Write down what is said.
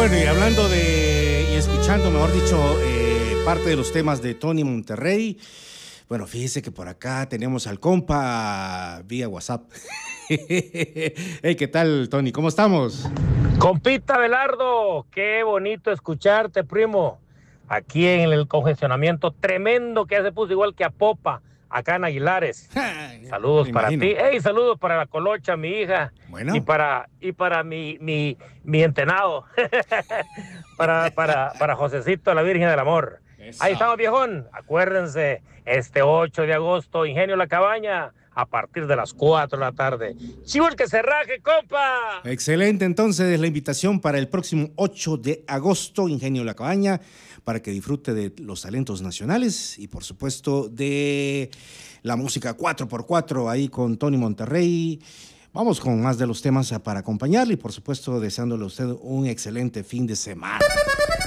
Bueno, y hablando y escuchando, mejor dicho, parte de los temas de Tony Monterrey. Bueno, fíjese que por acá tenemos al compa vía WhatsApp. Hey, ¿qué tal, Tony? ¿Cómo estamos? Compita Belardo, qué bonito escucharte, primo. Aquí en el congestionamiento tremendo que ya se puso igual que a Popa, acá en Aguilares. Me Saludos para imagino. ti. Hey, saludos para la Colocha, mi hija. Y Bueno. para mi entenado. para Josecito, la Virgen del Amor. Ahí Eso. estamos, viejón. Acuérdense, este 8 de agosto, Ingenio La Cabaña, a partir de las 4 de la tarde. ¡Chivo el que se raje, compa! Excelente, entonces la invitación para el próximo 8 de agosto, Ingenio La Cabaña, para que disfrute de los talentos nacionales y por supuesto de la música 4x4 ahí con Tony Monterrey. Vamos con más de los temas para acompañarle y por supuesto deseándole a usted un excelente fin de semana.